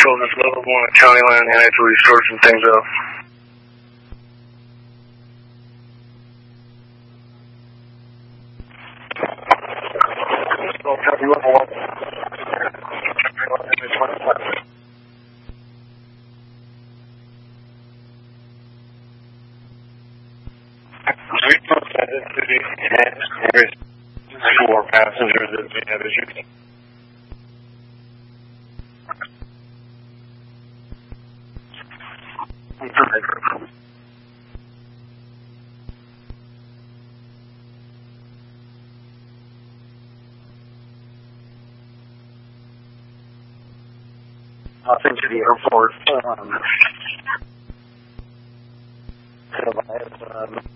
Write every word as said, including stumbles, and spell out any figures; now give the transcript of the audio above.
told us level one at County Line, and I had to restore some things up. So, County level one. Four passengers that may have issues. Nothing to the airport. Um,